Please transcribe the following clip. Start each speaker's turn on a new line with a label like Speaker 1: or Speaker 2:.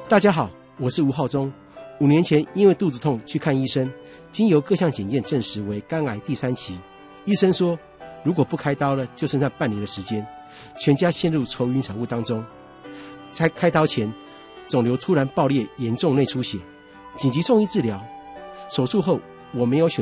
Speaker 1: 大家好，我是吴浩中。5年前因为肚子痛去看医生，经由各项检验证实为肝癌第3期。医生说，如果不开刀了，就剩下半年的时间，全家陷入愁云惨雾当中。在开刀前，肿瘤突然爆裂，严重内出血，紧急送医治疗。手术后，我没有选